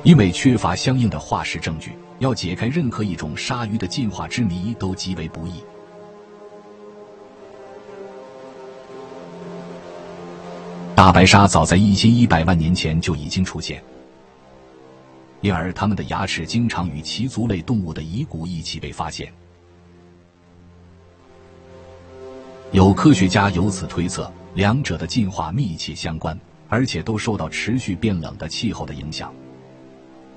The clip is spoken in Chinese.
因为缺乏相应的化石证据，要解开任何一种鲨鱼的进化之谜都极为不易。大白鲨早在1100万年前就已经出现，因而它们的牙齿经常与鳍足类动物的遗骨一起被发现。有科学家由此推测，两者的进化密切相关，而且都受到持续变冷的气候的影响。